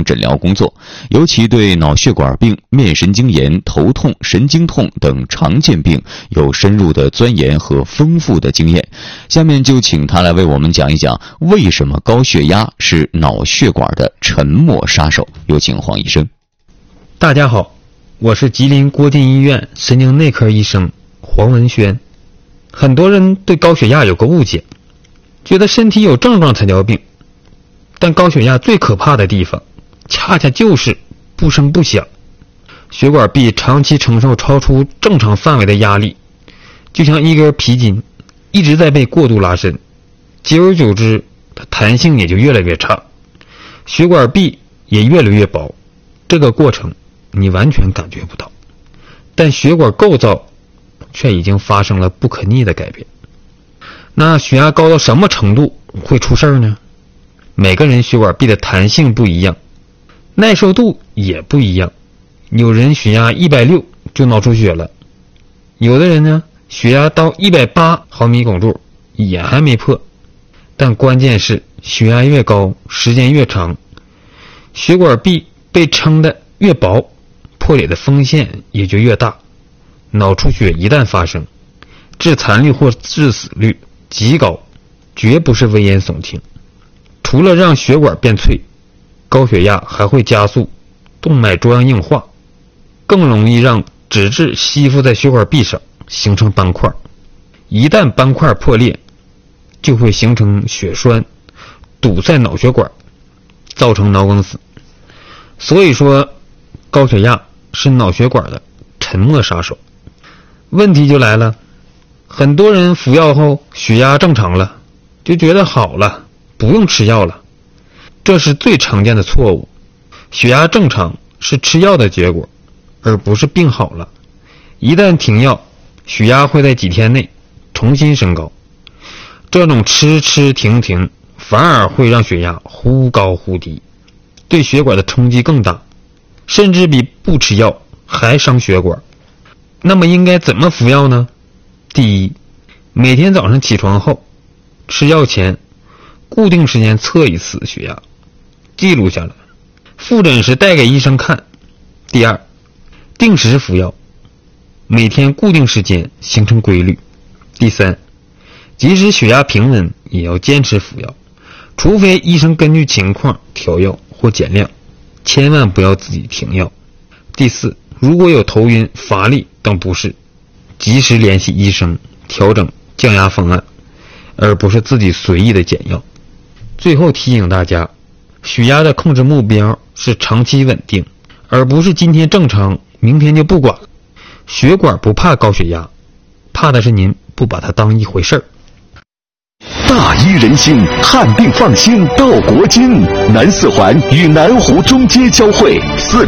诊疗工作，尤其对脑血管病、面神经炎、头痛、神经痛等常见病有深入的钻研和丰富的经验。下面就请他来为我们讲一讲为什么高血压是脑血管的沉默杀手。有请黄医生。 大家好，我是吉林郭靖医院神经内科医生黄文轩。很多人对高血压有个误解，觉得身体有症状才叫病，但高血压最可怕的地方恰恰就是不声不响，血管壁长期承受超出正常范围的压力，就像一根皮筋一直在被过度拉伸，久而久之它弹性也就越来越差，血管壁也越来越薄。这个过程你完全感觉不到，但血管构造却已经发生了不可逆的改变。那血压高到什么程度会出事呢？每个人血管壁的弹性不一样，耐受度也不一样。有人血压160就脑出血了，有的人呢血压到180毫米汞柱也还没破。但关键是血压越高，时间越长，血管壁被撑得越薄，破裂的风险也就越大。脑出血一旦发生，致残率或致死率极高，绝不是危言耸听。除了让血管变脆，高血压还会加速动脉粥样硬化，更容易让脂质吸附在血管壁上，形成斑块。一旦斑块破裂，就会形成血栓，堵塞脑血管，造成脑梗死。所以说，高血压是脑血管的沉默杀手。问题就来了，很多人服药后血压正常了，就觉得好了，不用吃药了。这是最常见的错误。血压正常是吃药的结果，而不是病好了。一旦停药，血压会在几天内重新升高。这种吃停停反而会让血压忽高忽低，对血管的冲击更大，甚至比不吃药还伤血管。那么应该怎么服药呢？第一，每天早上起床后，吃药前固定时间测一次血压，记录下来，复诊时带给医生看。第二，定时服药，每天固定时间形成规律。第三，即使血压平稳也要坚持服药，除非医生根据情况调药或减量，千万不要自己停药。第四，如果有头晕、乏力等不适，及时联系医生调整降压方案，而不是自己随意的减药。最后提醒大家，血压的控制目标是长期稳定，而不是今天正常明天就不管。血管不怕高血压，怕的是您不把它当一回事儿。 大医人心，看病放心到国金。南四环与南湖中街交汇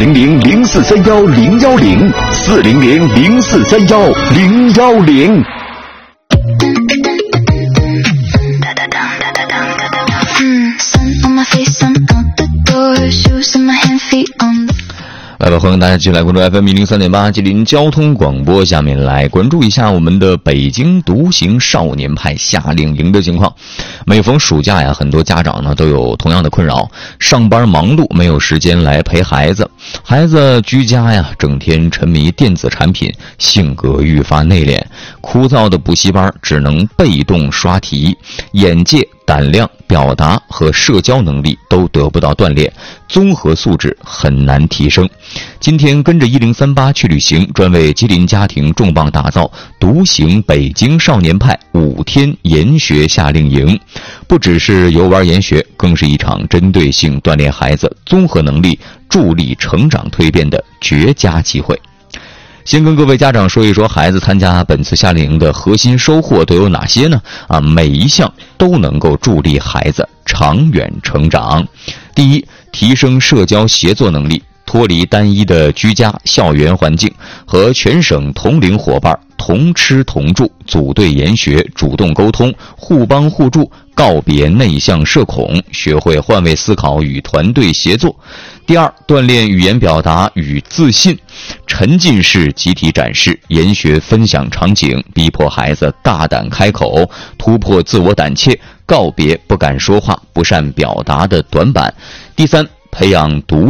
，400-0431-010，400-0431-010。 来吧，欢迎大家继续来关注 FM103.8 吉林交通广播。下面来关注一下我们的北京独行少年派夏令营的情况。每逢暑假呀，很多家长呢都有同样的困扰，上班忙碌，没有时间来陪孩子，孩子居家呀，整天沉迷电子产品，性格愈发内敛，枯燥的补习班只能被动刷题，眼界、胆量、表达和社交能力都得不到锻炼，综合素质很难提升。今天跟着1038去旅行，专为吉林家庭重磅打造独行北京少年派5天研学夏令营。不只是游玩研学，更是一场针对性锻炼孩子综合能力、助力成长蜕变的绝佳机会。先跟各位家长说一说孩子参加本次夏令营的核心收获都有哪些呢？每一项都能够助力孩子长远成长。第一，提升社交协作能力，脱离单一的居家校园环境，和全省同龄伙伴同吃同住，组队研学，主动沟通，互帮互助，告别内向社恐，学会换位思考与团队协作。第二，锻炼语言表达与自信，沉浸式集体展示，研学分享场景，逼迫孩子大胆开口，突破自我胆怯，告别不敢说话、不善表达的短板。第三，培养独